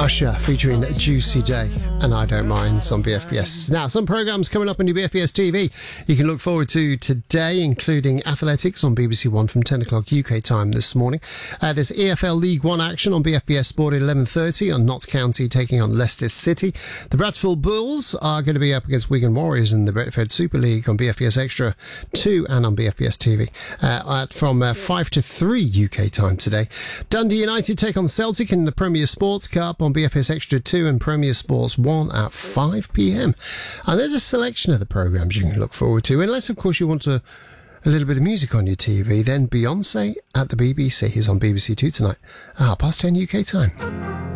Usher featuring Juicy J and I Don't Mind on BFBS. Now, some programmes coming up on your BFBS TV you can look forward to today, including athletics on BBC One from 10 o'clock UK time this morning. There's EFL League One action on BFBS Sport at 11:30 on Notts County taking on Leicester City. The Bradfield Bulls are going to be up against Wigan Warriors in the Betfred Super League on BFBS Extra 2 and on BFBS TV from 5 to 3 UK time today. Dundee United take on Celtic in the Premier Sports Cup on BFBS Extra 2 and Premier Sports 1 at 5 p.m. And there's a selection of the programmes you can look forward to, unless of course you want a little bit of music on your TV. Then Beyonce at the BBC is on BBC 2 tonight, 10:30 UK time.